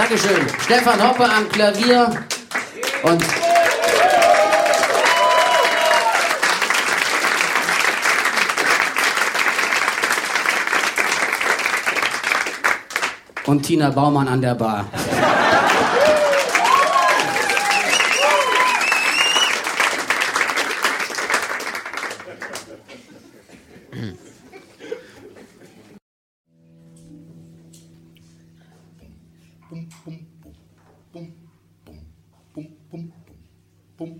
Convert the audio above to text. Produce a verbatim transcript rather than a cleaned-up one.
Dankeschön. Stefan Hoppe am Klavier und und Tina Baumann an der Bar. Mm.